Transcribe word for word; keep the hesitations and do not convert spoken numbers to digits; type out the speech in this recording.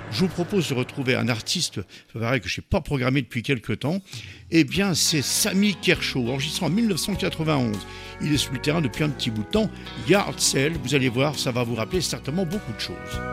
je vous propose de retrouver un artiste, pareil, que je n'ai pas programmé depuis quelques temps. Eh bien, c'est Sammy Kershaw, enregistré en mille neuf cent quatre-vingt-onze. Il est sur le terrain depuis un petit bout de temps. Yard Sale, vous allez voir, ça va vous rappeler certainement beaucoup de choses.